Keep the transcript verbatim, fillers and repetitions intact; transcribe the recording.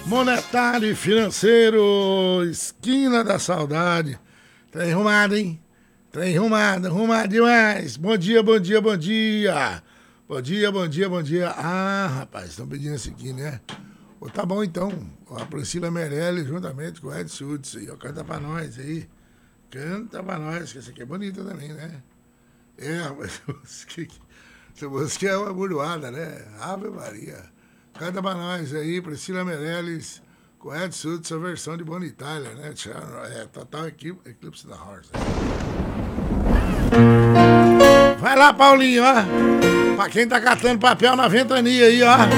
Monetário e financeiro, esquina da saudade. Trem arrumado, hein? Trem arrumado, arrumado demais. Bom dia, bom dia, bom dia. Bom dia, bom dia, bom dia. Ah, rapaz, estão pedindo esse aqui, né? Oh, tá bom, então. A Priscila Meirelles, juntamente com o Edson Hudson aí, ó, canta pra nós aí. Canta pra nós, que essa aqui é bonita também, né? É, mas essa música é uma burdoada, né? Ave Maria. Canta pra nós aí, Priscila Meirelles, com Edson Hudson, a versão de Bonnie Tyler, né? É, Total Eclipse da Horse. Vai lá, Paulinho, ó. Pra quem tá catando papel na ventania aí, ó.